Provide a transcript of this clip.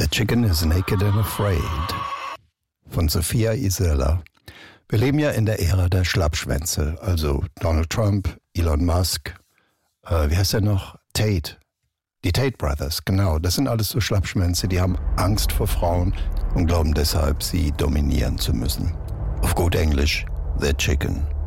Chicken is Naked and Afraid von Sophia Isela. Wir leben ja in der Ära der Schlappschwänze, also Donald Trump, Elon Musk, wie heißt er noch? Tate. Die Tate Brothers, genau. Das sind alles so Schlappschwänze, die haben Angst vor Frauen und glauben deshalb, sie dominieren zu müssen. Auf gut Englisch, they're chicken.